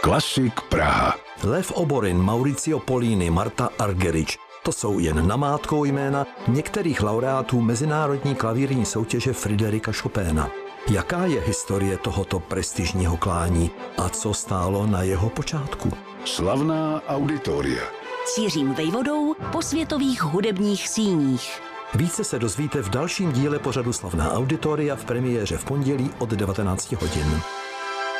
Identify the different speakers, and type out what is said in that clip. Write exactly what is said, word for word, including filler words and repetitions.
Speaker 1: Klasik Praha.
Speaker 2: Lev Oborin, Mauricio Pollini, Marta Argerich. To jsou jen namátkou jména některých laureátů mezinárodní klavírní soutěže Fryderika Chopina. Jaká je historie tohoto prestižního klání a co stálo na jeho počátku?
Speaker 1: Slavná auditoria.
Speaker 3: S Jiřím Vejvodou po světových hudebních síních.
Speaker 2: Více se dozvíte v dalším díle pořadu Slavná auditoria v premiéře v pondělí od devatenácti hodin.